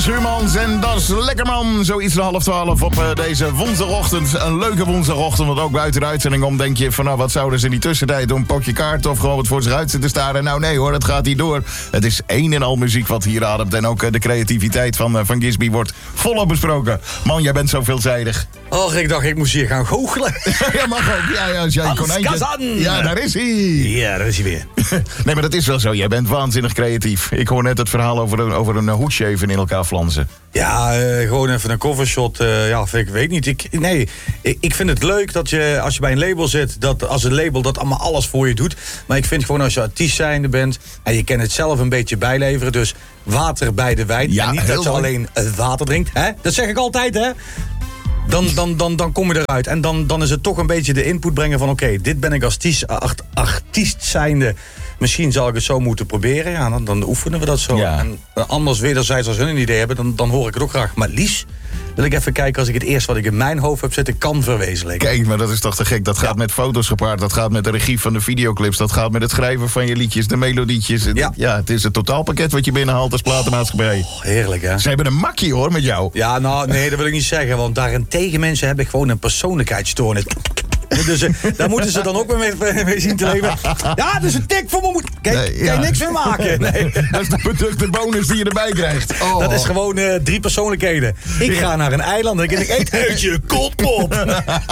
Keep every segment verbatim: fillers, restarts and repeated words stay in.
Schuurmans en Dat is Lekker Man. Zoiets na half twaalf op uh, deze woensdagochtend. Een leuke woensdagochtend, want ook buiten de uitzending om denk je van nou, wat zouden ze in die tussentijd doen? Een potje kaart of gewoon wat voor zich uit zitten staren? Nou nee hoor, dat gaat niet door. Het is één en al muziek wat hier ademt. En ook uh, de creativiteit van, uh, van Gisby wordt volop besproken. Man, jij bent zo veelzijdig. Och, ik dacht ik moest hier gaan goochelen. Ja, mag ook. Ja, ja, als jij een konijntje... Kazan. Ja, daar is hij. Ja, daar is hij weer. Nee, maar dat is wel zo. Jij bent waanzinnig creatief. Ik hoor net het verhaal over een, over een hoedje even in elkaar flansen. Ja, uh, gewoon even een covershot. Uh, ja, ik weet niet. Ik, nee, ik, ik vind het leuk dat je, als je bij een label zit, dat als een label dat allemaal alles voor je doet. Maar ik vind gewoon als je artiest zijnde bent en je kan het zelf een beetje bijleveren. Dus water bij de wijn. Ja, en niet dat je mooi. alleen uh, water drinkt. Hè? Dat zeg ik altijd, hè? Dan, dan, dan, dan kom je eruit. En dan, dan is het toch een beetje de input brengen van... oké, okay, dit ben ik als artiest, art, artiest zijnde. Misschien zal ik het zo moeten proberen. Ja, dan, dan oefenen we dat zo. Ja. En anders wederzijds als hun een idee hebben... Dan, dan hoor ik het ook graag. Maar liefst wil ik even kijken als ik het eerst wat ik in mijn hoofd heb zitten... kan verwezenlijken. Kijk, maar dat is toch te gek. Dat gaat ja. met foto's gepaard. Dat gaat met de regie van de videoclips. Dat gaat met het schrijven van je liedjes, de melodietjes. Ja, ja het is een totaalpakket wat je binnenhaalt als platenmaatschappij. Oh, heerlijk, hè? Ze hebben een makkie, hoor, met jou. Ja, nou, nee, dat wil ik niet zeggen. Want daarentegen mensen hebben gewoon een persoonlijkheidsstoornis. Dus uh, daar moeten ze dan ook weer mee, mee zien te leven. Ja, dat is een tik voor mijn moeder. Kijk, nee, ja. kan je niks meer maken. Nee. Dat is de, de bonus die je erbij krijgt. Oh. Dat is gewoon uh, drie persoonlijkheden. Ik ga naar een eiland en ik eet uitje koolpop.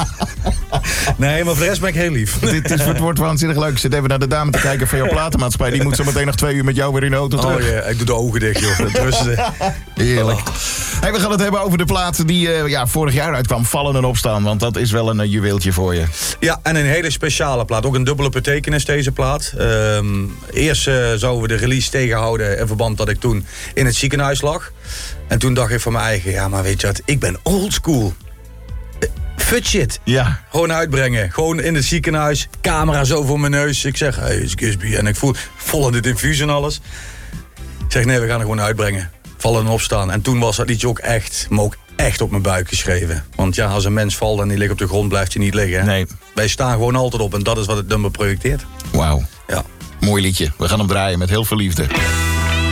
Nee, maar voor de rest ben ik heel lief. Dit is, het wordt waanzinnig leuk. Ik zit even naar de dame te kijken van jouw platenmaatschappij. Die moet zo meteen nog twee uur met jou weer in de auto terug. Oh ja, ik doe de ogen dicht, joh. Dat rusten. Heerlijk. Hey, we gaan het hebben over de plaat die uh, ja, vorig jaar uitkwam. Vallen en opstaan, want dat is wel een uh, juweeltje voor je. Ja, en een hele speciale plaat. Ook een dubbele betekenis, deze plaat. Um, eerst uh, zouden we de release tegenhouden in verband dat ik toen in het ziekenhuis lag. En toen dacht ik van mijn eigen, ja, maar weet je wat, ik ben oldschool. Fut shit. Ja. Gewoon uitbrengen. Gewoon in het ziekenhuis. Camera zo voor mijn neus. Ik zeg, hey, is Gisby. En ik voel vol in dit infuus en alles. Ik zeg, nee, we gaan er gewoon uitbrengen. Vallen en opstaan. En toen was dat liedje ook echt, maar ook echt op mijn buik geschreven. Want ja, als een mens valt en die ligt op de grond, blijft hij niet liggen. Nee. Wij staan gewoon altijd op en dat is wat het nummer projecteert. Wauw. Ja. Mooi liedje. We gaan hem draaien met heel veel liefde.